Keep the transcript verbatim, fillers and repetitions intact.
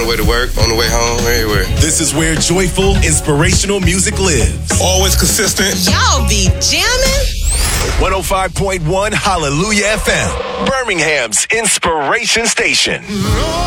way to work, on the way home, everywhere. This is where joyful, inspirational music lives. Always consistent. Y'all be jamming. one oh five point one Hallelujah F M, Birmingham's inspiration station.